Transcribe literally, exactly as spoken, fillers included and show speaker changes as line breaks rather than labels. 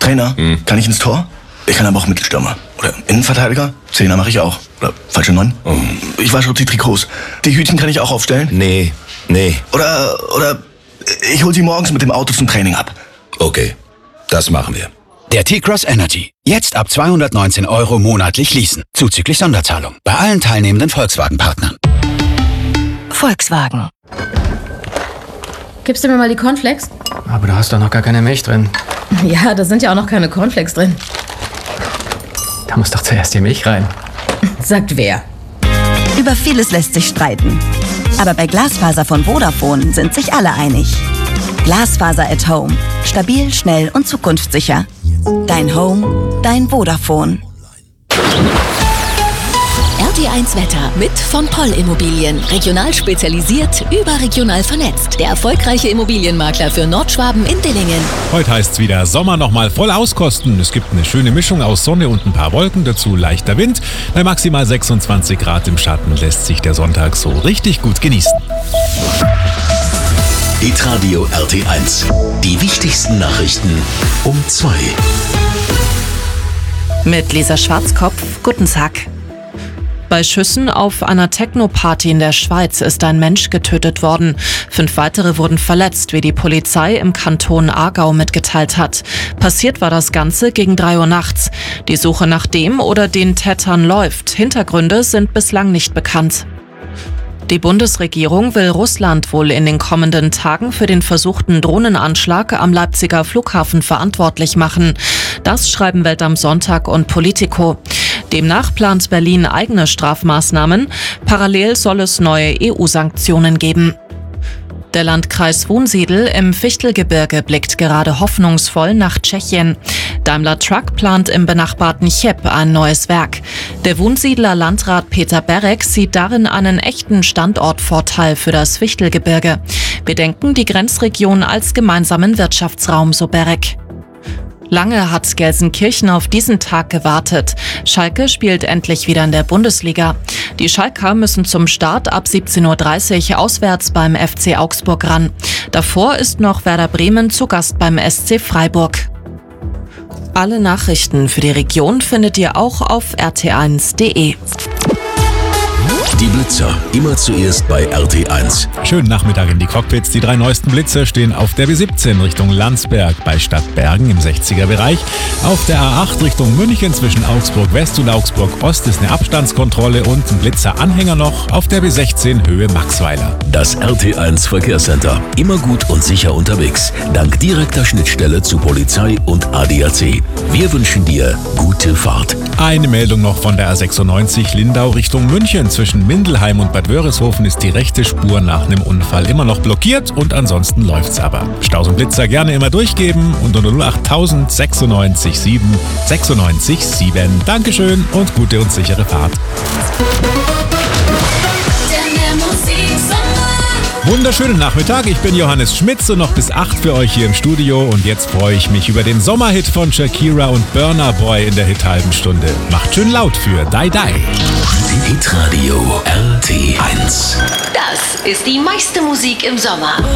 Trainer, hm. kann ich ins Tor? Ich kann aber auch Mittelstürmer. Oder Innenverteidiger? Zehner mache ich auch. Oder falsche Neun? Oh. Ich wasche die Trikots. Die Hütchen kann ich auch aufstellen?
Nee, nee.
Oder, oder ich hol sie morgens mit dem Auto zum Training ab.
Okay, das machen wir.
Der T-Cross Energy. Jetzt ab zweihundertneunzehn Euro monatlich leasen. Zuzüglich Sonderzahlung. Bei allen teilnehmenden Volkswagen-Partnern.
Volkswagen.
Gibst du mir mal die Cornflakes?
Aber da hast doch noch gar keine Milch drin.
Ja, da sind ja auch noch keine Cornflakes drin.
Da muss doch zuerst die Milch rein.
Sagt wer?
Über vieles lässt sich streiten. Aber bei Glasfaser von Vodafone sind sich alle einig. Glasfaser at Home. Stabil, schnell und zukunftssicher. Dein Home, dein Vodafone.
R T eins Wetter mit von Poll Immobilien. Regional spezialisiert, überregional vernetzt. Der erfolgreiche Immobilienmakler für Nordschwaben in Dillingen.
Heute heißt es wieder Sommer nochmal voll auskosten. Es gibt eine schöne Mischung aus Sonne und ein paar Wolken, dazu leichter Wind. Bei maximal sechsundzwanzig Grad im Schatten lässt sich der Sonntag so richtig gut genießen.
Hitradio R T eins. Die wichtigsten Nachrichten um zwei.
Mit Lisa Schwarzkopf, guten Tag. Bei Schüssen auf einer Techno-Party in der Schweiz ist ein Mensch getötet worden. Fünf weitere wurden verletzt, wie die Polizei im Kanton Aargau mitgeteilt hat. Passiert war das Ganze gegen drei Uhr nachts. Die Suche nach dem oder den Tätern läuft. Hintergründe sind bislang nicht bekannt. Die Bundesregierung will Russland wohl in den kommenden Tagen für den versuchten Drohnenanschlag am Leipziger Flughafen verantwortlich machen. Das schreiben Welt am Sonntag und Politico. Demnach plant Berlin eigene Strafmaßnahmen. Parallel soll es neue E U-Sanktionen geben. Der Landkreis Wunsiedel im Fichtelgebirge blickt gerade hoffnungsvoll nach Tschechien. Daimler Truck plant im benachbarten Cheb ein neues Werk. Der Wunsiedler Landrat Peter Berek sieht darin einen echten Standortvorteil für das Fichtelgebirge. Wir denken die Grenzregion als gemeinsamen Wirtschaftsraum, so Berek. Lange hat Gelsenkirchen auf diesen Tag gewartet. Schalke spielt endlich wieder in der Bundesliga. Die Schalker müssen zum Start ab siebzehn Uhr dreißig auswärts beim F C Augsburg ran. Davor ist noch Werder Bremen zu Gast beim S C Freiburg. Alle Nachrichten für die Region findet ihr auch auf r t eins punkt d e.
Die Blitzer, immer zuerst bei R T eins.
Schönen Nachmittag in die Cockpits. Die drei neuesten Blitzer stehen auf der B siebzehn Richtung Landsberg bei Stadtbergen im sechziger Bereich. Auf der A acht Richtung München zwischen Augsburg West und Augsburg Ost ist eine Abstandskontrolle und ein Blitzer-Anhänger noch auf der B sechzehn Höhe Maxweiler.
Das R T eins Verkehrscenter. Immer gut und sicher unterwegs. Dank direkter Schnittstelle zu Polizei und A D A C. Wir wünschen dir gute Fahrt.
Eine Meldung noch von der A sechsundneunzig Lindau Richtung München. Zwischen Mindelheim und Bad Wörishofen ist die rechte Spur nach einem Unfall immer noch blockiert und ansonsten läuft's aber. Staus und Blitzer gerne immer durchgeben und unter null acht null sechsundneunzig sieben sechsundneunzig sieben. Dankeschön und gute und sichere Fahrt. Wunderschönen Nachmittag, ich bin Johannes Schmitz und noch bis acht für euch hier im Studio und jetzt freue ich mich über den Sommerhit von Shakira und Burna Boy in der Hit-halben Stunde. Macht schön laut für Die Die.
Hitradio R T eins.
Das ist die meiste Musik im Sommer.